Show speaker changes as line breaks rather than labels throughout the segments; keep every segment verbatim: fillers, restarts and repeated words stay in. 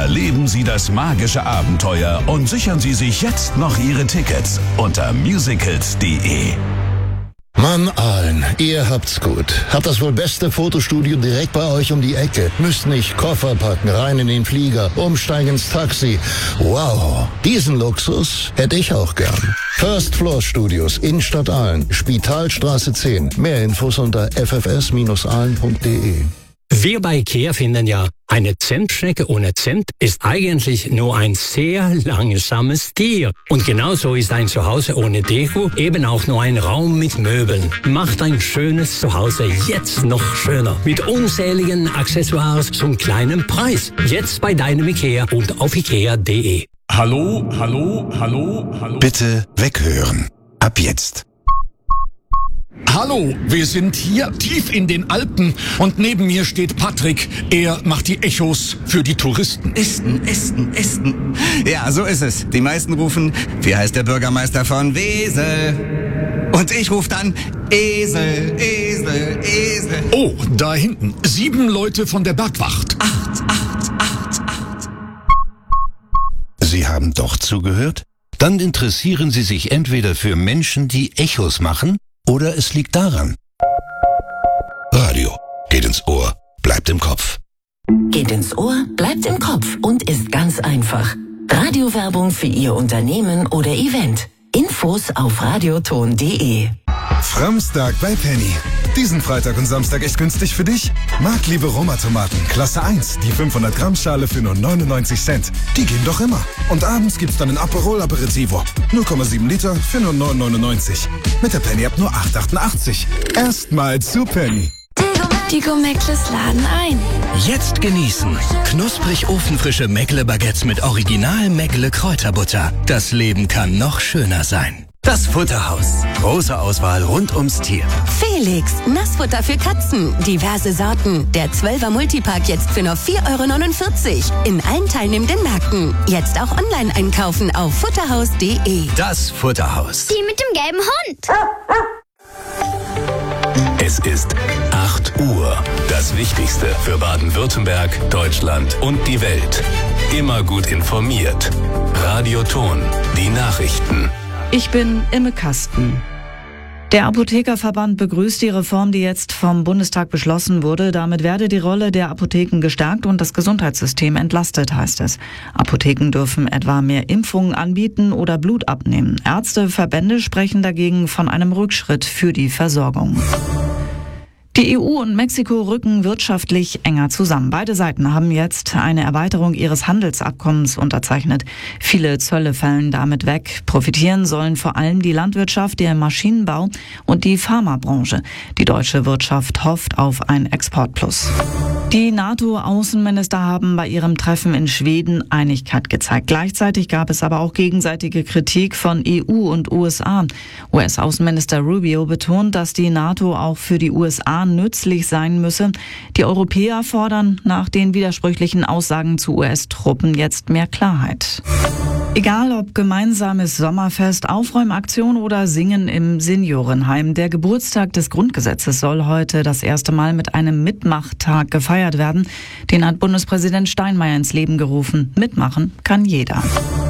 Erleben Sie das magische Abenteuer und sichern Sie sich jetzt noch Ihre Tickets unter musicals punkt de.
Mann, Aalen, ihr habt's gut. Habt das wohl beste Fotostudio direkt bei euch um die Ecke. Müsst nicht Koffer packen, rein in den Flieger, umsteigen ins Taxi. Wow, diesen Luxus hätte ich auch gern. First Floor Studios, Innenstadt Aalen, Spitalstraße zehn. Mehr Infos unter f f s Bindestrich aalen punkt de.
Wir bei IKEA finden ja, eine Zentschnecke ohne Zimt ist eigentlich nur ein sehr langsames Tier. Und genauso ist ein Zuhause ohne Deko eben auch nur ein Raum mit Möbeln. Macht ein schönes Zuhause jetzt noch schöner. Mit unzähligen Accessoires zum kleinen Preis. Jetzt bei deinem IKEA und auf ikea punkt de.
Hallo, hallo, hallo, hallo.
Bitte weghören. Ab jetzt.
Hallo, wir sind hier tief in den Alpen und neben mir steht Patrick. Er macht die Echos für die Touristen.
Esten, Esten, Esten. Ja, so ist es. Die meisten rufen, wie heißt der Bürgermeister von Wesel? Und ich rufe dann Esel, Esel, Esel.
Oh, da hinten. Sieben Leute von der Bergwacht.
Acht, acht, acht, acht.
Sie haben doch zugehört? Dann interessieren Sie sich entweder für Menschen, die Echos machen, oder es liegt daran. Radio geht ins Ohr, bleibt im Kopf.
Geht ins Ohr, bleibt im Kopf und ist ganz einfach. Radiowerbung für Ihr Unternehmen oder Event. Infos auf radioton punkt de.
Framstag bei Penny. Diesen Freitag und Samstag echt günstig für dich? Marktliebe Roma-Tomaten, Klasse eins, die fünfhundert Gramm Schale für nur neunundneunzig Cent. Die gehen doch immer. Und abends gibt's dann ein Aperol Aperitivo. null Komma sieben Liter für nur neun neunundneunzig. Mit der Penny App nur acht achtundachtzig. Erstmal zu Penny.
Die Gomeckles laden ein.
Jetzt genießen. Knusprig ofenfrische Meckle-Baguettes mit Original Meckle-Kräuterbutter. Das Leben kann noch schöner sein. Das Futterhaus. Große Auswahl rund ums Tier.
Felix, Nassfutter für Katzen. Diverse Sorten. Der zwölfer Multipack jetzt für nur vier Euro neunundvierzig. In allen teilnehmenden Märkten. Jetzt auch online einkaufen auf futterhaus punkt de.
Das Futterhaus.
Die mit dem gelben Hund.
Es ist acht Uhr. Das Wichtigste für Baden-Württemberg, Deutschland und die Welt. Immer gut informiert. Radio Ton. Die Nachrichten.
Ich bin Imme Kasten. Der Apothekerverband begrüßt die Reform, die jetzt vom Bundestag beschlossen wurde. Damit werde die Rolle der Apotheken gestärkt und das Gesundheitssystem entlastet, heißt es. Apotheken dürfen etwa mehr Impfungen anbieten oder Blut abnehmen. Ärzteverbände sprechen dagegen von einem Rückschritt für die Versorgung. Die E U und Mexiko rücken wirtschaftlich enger zusammen. Beide Seiten haben jetzt eine Erweiterung ihres Handelsabkommens unterzeichnet. Viele Zölle fallen damit weg. Profitieren sollen vor allem die Landwirtschaft, der Maschinenbau und die Pharmabranche. Die deutsche Wirtschaft hofft auf ein Exportplus. Die NATO-Außenminister haben bei ihrem Treffen in Schweden Einigkeit gezeigt. Gleichzeitig gab es aber auch gegenseitige Kritik von E U und U S A. U S-Außenminister Rubio betont, dass die NATO auch für die U S A nützlich sein müsse. Die Europäer fordern nach den widersprüchlichen Aussagen zu U S-Truppen jetzt mehr Klarheit. Egal ob gemeinsames Sommerfest, Aufräumaktion oder Singen im Seniorenheim, der Geburtstag des Grundgesetzes soll heute das erste Mal mit einem Mitmachtag gefeiert werden. Den hat Bundespräsident Steinmeier ins Leben gerufen. Mitmachen kann jeder.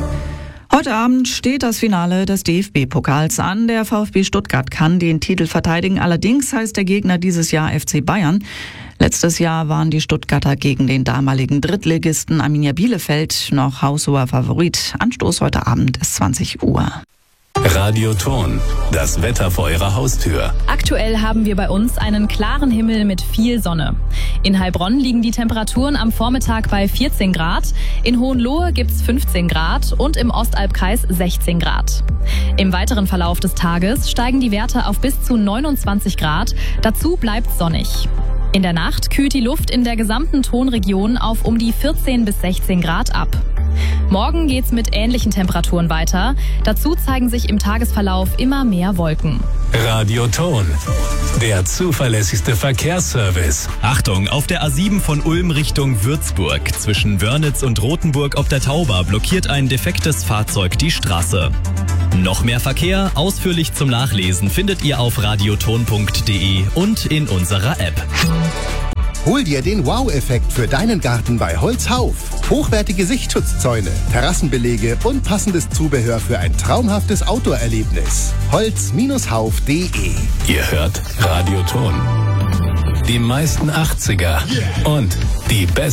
Heute Abend steht das Finale des D F B-Pokals an. Der VfB Stuttgart kann den Titel verteidigen. Allerdings heißt der Gegner dieses Jahr F C Bayern. Letztes Jahr waren die Stuttgarter gegen den damaligen Drittligisten Arminia Bielefeld noch haushoher Favorit. Anstoß heute Abend ist zwanzig Uhr.
Radio Ton. Das Wetter vor Ihrer Haustür.
Aktuell haben wir bei uns einen klaren Himmel mit viel Sonne. In Heilbronn liegen die Temperaturen am Vormittag bei vierzehn Grad. In Hohenlohe gibt's fünfzehn Grad und im Ostalbkreis sechzehn Grad. Im weiteren Verlauf des Tages steigen die Werte auf bis zu neunundzwanzig Grad. Dazu bleibt's sonnig. In der Nacht kühlt die Luft in der gesamten Tonregion auf um die vierzehn bis sechzehn Grad ab. Morgen geht's mit ähnlichen Temperaturen weiter. Dazu zeigen sich im Tagesverlauf immer mehr Wolken.
Radio Ton. Der zuverlässigste Verkehrsservice.
Achtung, auf der A sieben von Ulm Richtung Würzburg. Zwischen Wörnitz und Rothenburg ob der Tauber blockiert ein defektes Fahrzeug die Straße. Noch mehr Verkehr, ausführlich zum Nachlesen, findet ihr auf radioton punkt de und in unserer App.
Hol dir den Wow-Effekt für deinen Garten bei Holzhauf. Hochwertige Sichtschutzzäune, Terrassenbelege und passendes Zubehör für ein traumhaftes Outdoor-Erlebnis. Holz Hauf punkt de.
Ihr hört Radio Ton. Die meisten achtziger und die besten